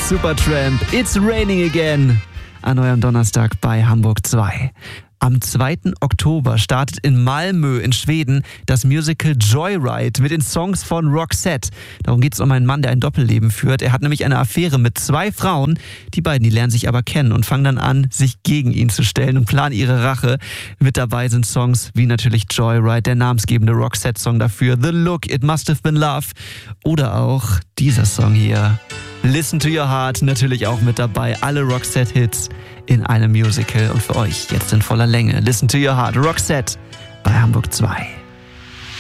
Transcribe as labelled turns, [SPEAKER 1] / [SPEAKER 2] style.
[SPEAKER 1] Supertramp, It's Raining Again. An eurem Donnerstag bei Hamburg 2. Am 2. Oktober startet in Malmö in Schweden das Musical Joyride mit den Songs von Roxette. Darum geht es um einen Mann, der ein Doppelleben führt. Er hat nämlich eine Affäre mit 2 Frauen. Die beiden, die lernen sich aber kennen und fangen dann an, sich gegen ihn zu stellen und planen ihre Rache. Mit dabei sind Songs wie natürlich Joyride, der namensgebende Roxette-Song dafür, The Look, It Must Have Been Love oder auch dieser Song hier, Listen to Your Heart, natürlich auch mit dabei. Alle Roxette-Hits in einem Musical und für euch jetzt in voller Länge. Listen to Your Heart, Roxette bei Hamburg 2.